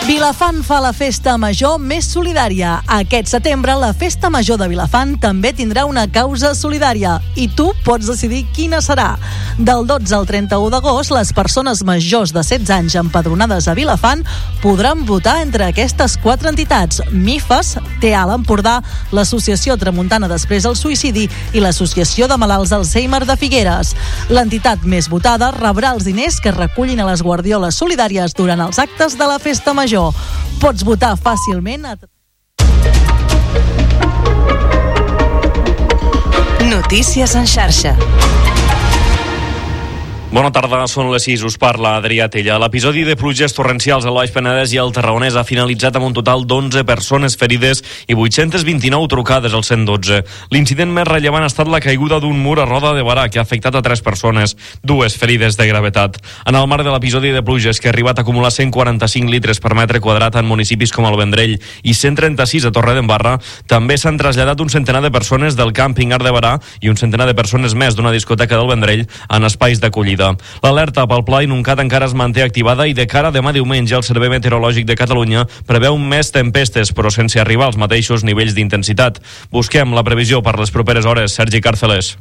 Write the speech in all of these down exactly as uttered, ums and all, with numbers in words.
Vilafant fa la festa major més solidària. Aquest setembre la festa major de Vilafant també tindrà una causa solidària i tu pots decidir quina serà. Del dotze al trenta-u d'agost, les persones majors de setze anys empadronades a Vilafant podran votar entre aquestes quatre entitats: MIFES, T A l'Empordà, l'Associació Tramuntana Després del Suïcidi i l'Associació de Malalts d'Alzheimer de Figueres. L'entitat més votada rebrà els diners que es recullin a les guardioles solidàries durant els actes de la festa major. Pots votar fàcilment a... Notícies en xarxa. Bona tarda, són les sis, us parla Adrià Tella. L'episodi de pluges torrencials al Baix Penedès i al Tarragonès ha finalitzat amb un total d'onze persones ferides i vuit-cents vint-i-nou trucades al cent dotze. L'incident més rellevant ha estat la caiguda d'un mur a Roda de Barà, que ha afectat a tres persones, dues ferides de gravetat. En el marc de l'episodi de pluges, que ha arribat a acumular cent quaranta-cinc litres per metre quadrat en municipis com el Vendrell i cent trenta-sis a Torredembarra, també s'han traslladat un centenar de persones del càmping Art de Barà i un centenar de persones més d'una discoteca del Vendrell en espais d'acollida. L'alerta pel Pla Inuncat encara es manté activada i de cara a demà diumenge el Servei Meteorològic de Catalunya preveu més tempestes, però sense arribar als mateixos nivells d'intensitat. Busquem la previsió per les properes hores. Sergi Càrceles.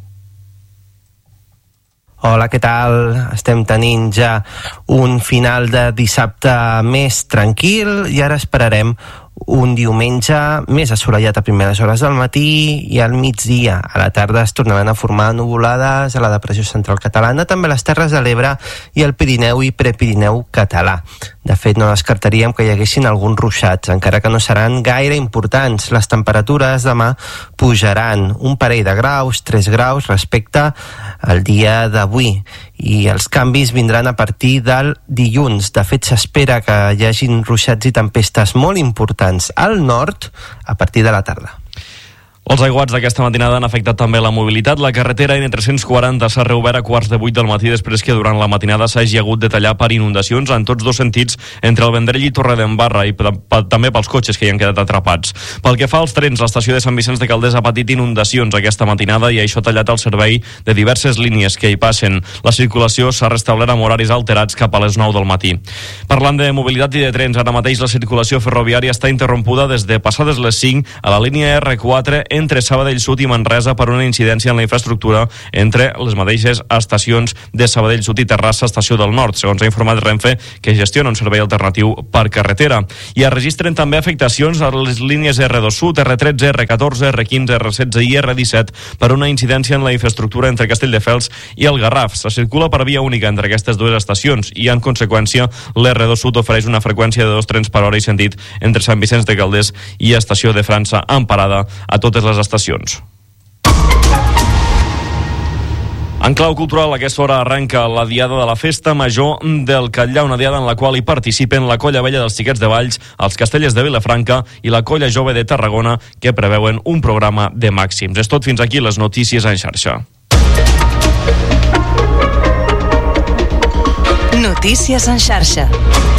Hola, què tal? Estem tenint ja un final de dissabte més tranquil i ara esperarem un diumenge més assolellat a primeres hores del matí i al migdia. A la tarda es tornaran a formar nuvolades a la depressió central catalana, també a les Terres de l'Ebre i el Pirineu i Prepirineu català. De fet, no descartaríem que hi haguessin alguns ruixats, encara que no seran gaire importants. Les temperatures demà pujaran un parell de graus, tres graus respecte al dia d'avui, i els canvis vindran a partir del dilluns. De fet, s'espera que hi hagin ruixats i tempestes molt importants al nord a partir de la tarda. Els aiguats d'aquesta matinada han afectat també la mobilitat. La carretera N tres-cents quaranta s'ha reobert a quarts de vuit del matí després que durant la matinada s'hagi hagut de tallar per inundacions en tots dos sentits entre el Vendrell i Torredembarra i també pels cotxes que hi han quedat atrapats. Pel que fa als trens, l'estació de Sant Vicenç de Calders ha patit inundacions aquesta matinada i això ha tallat el servei de diverses línies que hi passen. La circulació s'ha restablert amb horaris alterats cap a les nou del matí. Parlant de mobilitat i de trens, ara mateix la circulació ferroviària està interrompuda des de passades les cinc a la línia R quatre entre Sabadell Sud i Manresa per una incidència en la infraestructura entre les mateixes estacions de Sabadell Sud i Terrassa, estació del Nord, segons ha informat Renfe, que gestiona un servei alternatiu per carretera. I es registren també afectacions a les línies R dos Sud, R tretze, R catorze, R quinze, R setze i R disset per una incidència en la infraestructura entre Castelldefels i el Garraf. Se circula per via única entre aquestes dues estacions i, en conseqüència, l'R dos Sud ofereix una freqüència de dos trens per hora i sentit entre Sant Vicenç de Calders i Estació de França en parada a totes les estacions. En clau cultural, a aquesta hora arrenca la diada de la Festa Major del Catllà, una diada en la qual hi participen la Colla Vella dels Xiquets de Valls, els Castellers de Vilafranca i la Colla Jove de Tarragona, que preveuen un programa de màxims. És tot, fins aquí les notícies en xarxa. Notícies en xarxa.